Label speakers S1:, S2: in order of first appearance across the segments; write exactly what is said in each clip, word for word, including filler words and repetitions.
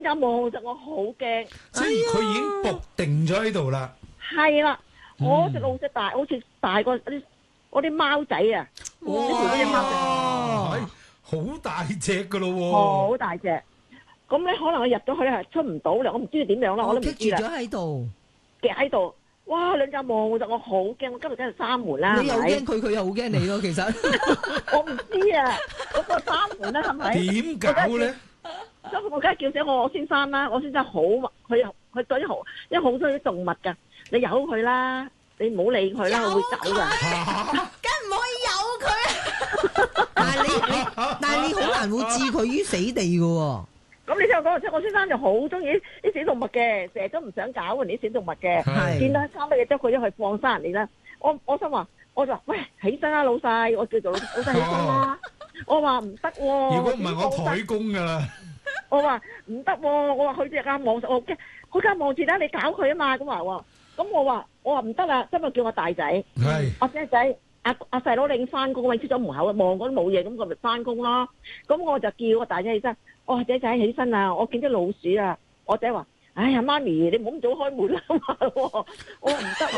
S1: 眼望實我好驚。
S2: 即係佢已經伏定咗喺度啦。
S1: 係啦，
S2: 嗯
S1: 我隻老鼠大，好似大過啲嗰啲貓仔啊，
S2: 哇，
S1: 嗰啲貓仔
S2: 係好大隻噶咯喎，
S1: 好大隻。咁咧可能我入咗去咧係出唔到嚟，我唔知佢點樣啦，我都唔知啦。
S3: 棘住咗喺度，
S1: 夾喺度，哇！兩隻望實我好驚，我今日梗係閂門啦，
S3: 你又
S1: 係咪？
S3: 驚佢，佢又好驚你咯。其實
S1: 我唔知啊，嗰個閂門啦，係咪？
S2: 點搞咧？
S1: 所以我梗係叫醒我我先生啦，我先生好，佢又佢對啲好，因為好多啲動物㗎，你由佢啦，你唔好理佢啦，佢會走㗎。
S3: 梗唔可以有佢啊！但係你你，但係你好難會置佢於死地嘅喎。
S1: 咁你聽我講，我先生就好中意啲小動物嘅，成日都唔想搞人啲小動物嘅。
S3: 係
S1: 見到三乜嘢都佢一去放生人哋啦。我我心話，我就話喂起身啦，老細，我叫做老老細起身啦。我話唔得喎。
S2: 如果唔係我抬工㗎啦。
S1: 我話唔得喎，我話佢隻眼望實我驚，佢間望住啦，你搞佢啊嘛咁話喎。咁我話我話唔得啦，今日叫我大仔，
S2: 係
S1: 我仔仔阿阿細佬你翻工，我出咗門口望嗰啲冇嘢，咁我咪翻工咯。咁我就叫我大仔起身。我話仔仔起身啊！我見啲老鼠啊！我仔話：哎呀，媽咪，你唔好咁早開門啦！我話唔得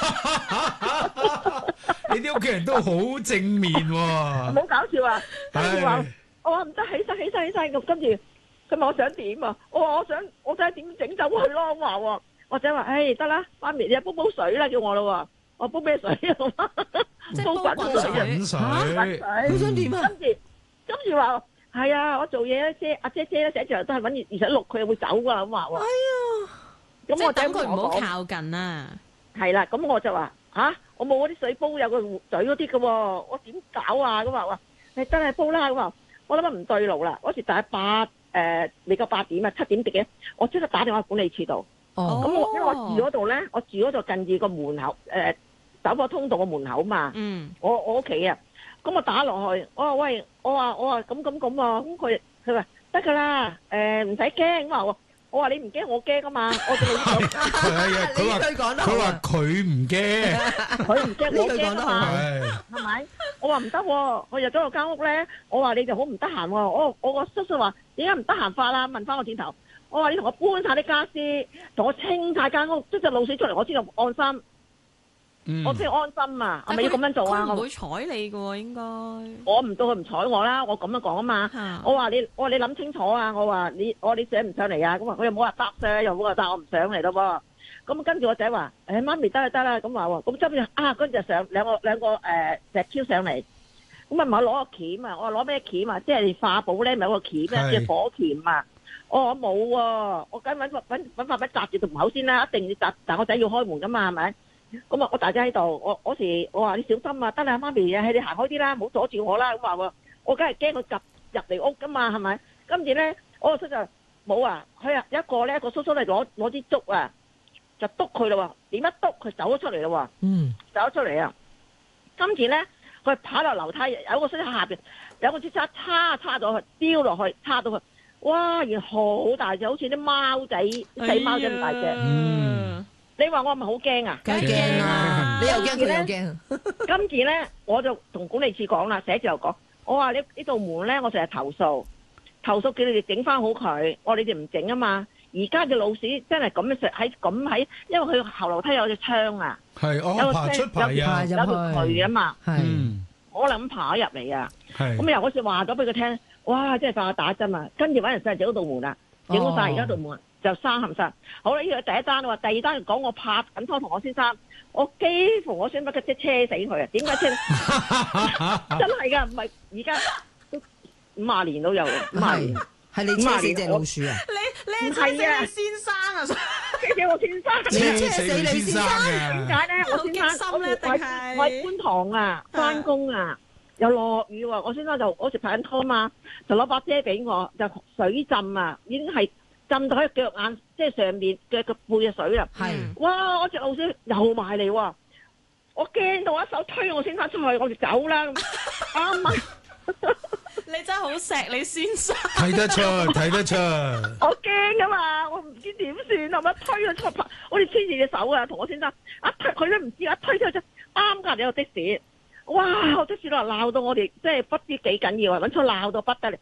S1: 喎。
S2: 你啲屋企人都好正面喎。
S1: 唔好搞笑啊！跟住話
S2: 係
S1: 我話唔得，起身起身起身咁，跟住佢問我想點啊？我話我想我仔點整走佢咯？我話喎，我仔話：唉得啦，媽咪你煲煲水啦，叫我咯喎。我煲咩水啊？煲滾水啊！
S2: 滾水，
S3: 佢想點啊？
S1: 跟住跟住話。係啊，我做嘢咧，姐阿姐姐咧，成日都係揾二十六，佢又會走噶咁話喎。
S3: 哎呀，
S1: 咁我
S4: 等佢唔好
S1: 講
S4: 靠近啊。
S1: 係啦，咁我就話吓，我冇嗰啲水煲有個嘴嗰啲嘅喎，我點搞啊？咁話話，你真係煲啦咁話，我諗唔對路啦。嗰時大概八誒未夠八點啊，七點幾嘅，我即刻打電話管理處度。
S3: 哦，
S1: 咁我因為我住嗰度咧，我住嗰度近住個門口誒走火通道個門口嘛。
S4: 嗯。
S1: 我我屋企啊。咁我打落去，我話喂，我話我話咁咁咁啊，咁佢佢話得噶啦，誒唔使驚，咁話我話你唔驚，我驚噶嘛，我就老實講，
S2: 係啊，佢話
S3: 呢句講得好啊
S2: 佢話佢唔驚，
S1: 佢唔驚，我驚啊嘛，
S2: 係
S1: 係咪？我話唔得喎，我入咗個間屋咧，我話你就好唔得閒喎，我我個叔叔話點解唔得閒法啦？問翻我轉頭，我話你同我搬晒啲家私，同我清晒間屋，即隻老鼠出嚟，我先就安心。
S2: 嗯
S1: 我先安心啊！係咪要咁樣做啊？
S4: 佢唔會睬你嘅喎，應該。
S1: 我唔到佢唔睬我啦，我咁樣講啊嘛。
S4: 啊
S1: 我話你，我話你諗清楚啊！我話你，我話你上唔上嚟啊？咁啊，佢又冇話答聲，又冇話答我唔上嚟咯噃。咁跟住我仔話：誒媽咪得啦得啦，咁話喎。咁執住啊，跟住上兩個兩個誒石挑上嚟。咁啊唔係攞個鉗啊！我話攞咩鉗啊？即係化寶咧，咪有個鉗咧，
S2: 係
S1: 叫火鉗啊！我話冇喎，我梗揾揾揾法筆紮住條門口先啦，一定要紮，但我仔要開門噶嘛，係咪？咁啊！我大仔喺度，我嗰時我話你小心啊！得啦，媽咪啊，係你行開啲啦，唔好阻住我啦。咁話喎，我梗係驚佢入入嚟屋噶嘛，係咪？跟住咧，我個叔就冇啊，佢啊有一個咧，個叔叔嚟攞攞支竹啊，就篤佢咯喎，點一篤佢走咗出嚟咯喎，
S3: 嗯，
S1: 走咗出嚟啊！跟住咧，佢跑落樓梯，有個叔喺下邊，有個支叉叉叉咗佢，飆落去，叉到佢，哇！然好大隻，好似啲貓仔細貓仔咁大隻。
S2: 嗯，
S1: 你話我係咪好驚啊？
S3: 梗係驚啦！你又驚佢又驚，
S1: 跟住咧，我就同管理處講啦，寫字樓講，我話你呢道門咧，我成日投訴，投訴叫你哋整翻好佢，我話你哋唔整啊嘛。而家嘅老鼠真係咁樣喺咁喺，因為佢後樓梯有隻窗啊，
S2: 係
S1: 有個
S2: 我爬出排啊，
S3: 入
S1: 有個渠啊嘛，
S3: 係
S2: 嗯，
S1: 我諗爬咗入嚟啊。
S2: 係
S1: 咁又嗰時話咗俾佢聽，哇！真係快我打針啊！跟住揾人上嚟整嗰道門啦，整好晒而家道門。就閂冚晒，好啦！呢個第一單啦，第二單講我拍緊拖同我先生，我幾乎我想把架車車死佢啊！點解車？真係㗎，唔係而家都五廿年都有，五廿年
S3: 係你車死隻老鼠啊！
S4: 你你車死你先生啊！
S1: 車死我先生，
S3: 你車死你先生
S2: 嘅，
S1: 點解咧？我先生
S4: 心咧，定係
S1: 我喺觀塘啊，翻工啊，又落雨喎，我先生就嗰時拍緊拖嘛，就攞把遮俾我，就水浸啊，已經係。浸到喺腳眼，即係上面嘅個背嘅水啦。
S3: 係，
S1: 哇！我隻老鼠又埋嚟喎，我驚到一手推我先生出去，我就走啦。啱啊！
S4: 你真係好錫你先生。
S2: 睇得出，睇得出。
S1: 我驚噶嘛，我唔知點算啊！咪推佢出拍，我哋黐住隻手啊，同我先生一推佢都唔知，一推推出啱隔離有的士。哇！我的士佬鬧到我哋，即係不知幾緊要啊！揾出鬧到不得了。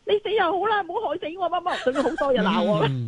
S1: 你死又好啦，唔好害死我乜乜，仲要好多嘢鬧我。
S2: 嗯